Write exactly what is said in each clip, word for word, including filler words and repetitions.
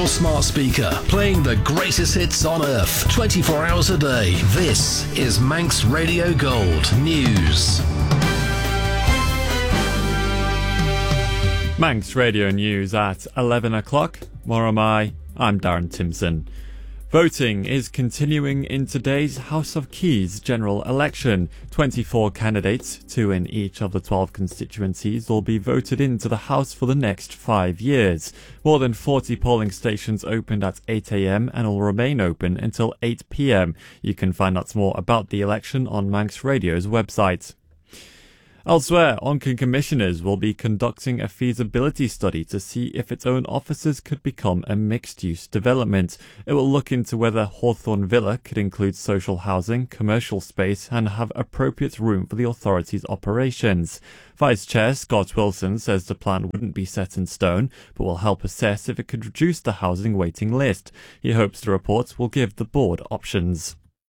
your smart speaker, playing the greatest hits on earth, twenty-four hours a day. This is Manx Radio Gold News. Manx Radio News at eleven o'clock. More am I. I'm Darren Timson. Voting is continuing in today's House of Keys general election. twenty-four candidates, two in each of the twelve constituencies, will be voted into the House for the next five years. More than forty polling stations opened at eight a.m. and will remain open until eight p.m. You can find out more about the election on Manx Radio's website. Elsewhere, Onken Commissioners will be conducting a feasibility study to see if its own offices could become a mixed-use development. It will look into whether Hawthorne Villa could include social housing, commercial space and have appropriate room for the authority's operations. Vice Chair Scott Wilson says the plan wouldn't be set in stone, but will help assess if it could reduce the housing waiting list. He hopes the report will give the board options.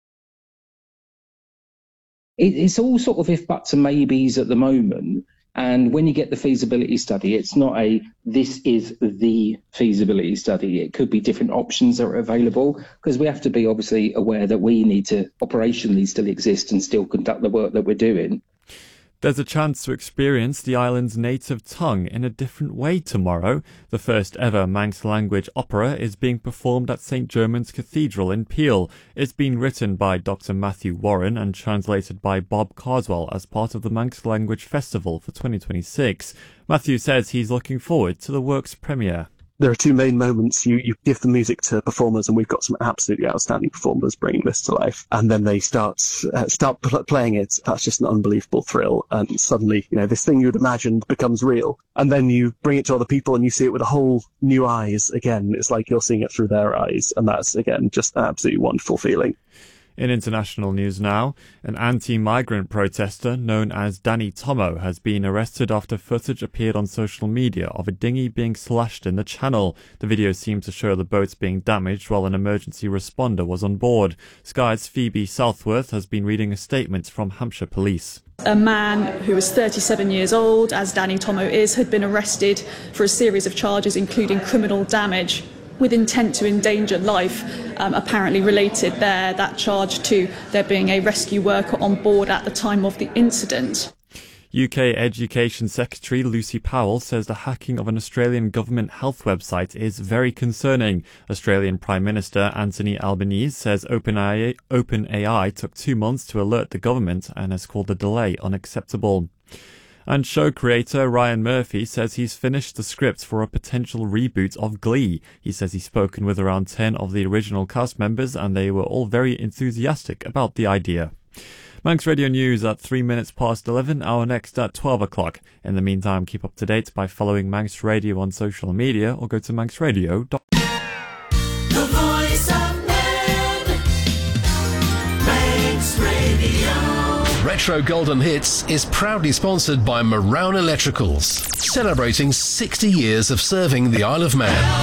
It's all sort of if buts and maybes at the moment. And when you get the feasibility study, it's not a, this is the feasibility study. It could be different options that are available, because we have to be obviously aware that we need to operationally still exist and still conduct the work that we're doing. There's a chance to experience the island's native tongue in a different way tomorrow. The first ever Manx language opera is being performed at Saint Germans Cathedral in Peel. It's been written by Doctor Matthew Warren and translated by Bob Carswell as part of the Manx Language Festival for twenty twenty-six. Matthew says he's looking forward to the work's premiere. There are two main moments. You, you give the music to performers, and we've got some absolutely outstanding performers bringing this to life. And then they start uh, start pl- playing it. That's just an unbelievable thrill. And suddenly, you know, this thing you'd imagined becomes real. And then you bring it to other people, and you see it with a whole new eyes. Again, it's like you're seeing it through their eyes, and that's again just an absolutely wonderful feeling. In international news now, an anti-migrant protester known as Danny Tomo has been arrested after footage appeared on social media of a dinghy being slashed in the channel. The video seemed to show the boat being damaged while an emergency responder was on board. Sky's Phoebe Southworth has been reading a statement from Hampshire Police. A man who was thirty-seven years old, as Danny Tomo is, had been arrested for a series of charges including criminal damage with intent to endanger life, um, apparently related there, that charge to there being a rescue worker on board at the time of the incident. U K Education Secretary Lucy Powell says the hacking of an Australian government health website is very concerning. Australian Prime Minister Anthony Albanese says OpenAI, OpenAI took two months to alert the government and has called the delay unacceptable. And show creator Ryan Murphy says he's finished the script for a potential reboot of Glee. He says he's spoken with around ten of the original cast members and they were all very enthusiastic about the idea. Manx Radio News at three minutes past eleven, our next at twelve o'clock. In the meantime, keep up to date by following Manx Radio on social media or go to manx radio dot com. The voice of man, Manx Radio. Retro Golden Hits is proudly sponsored by Marown Electricals, celebrating sixty years of serving the Isle of Man.